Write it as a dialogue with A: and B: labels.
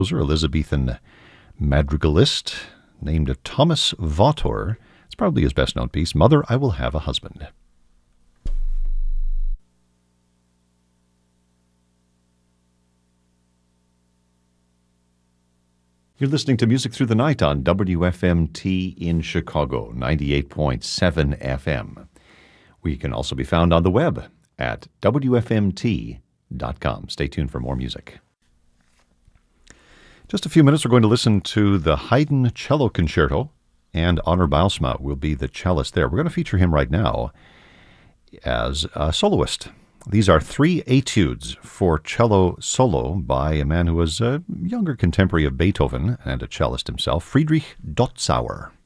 A: Elizabethan madrigalist named Thomas Vautour. It's probably his best-known piece, Mother, I Will Have a Husband. You're listening to Music Through the Night on WFMT in Chicago, 98.7 FM. We can also be found on the web at WFMT.com. Stay tuned for more music. Just a few minutes, we're going to listen to the Haydn Cello Concerto, and Honor Bijlsma will be the cellist there. We're going to feature him right now as a soloist. These are 3 etudes for cello solo by a man who was a younger contemporary of Beethoven and a cellist himself, Friedrich Dotzauer.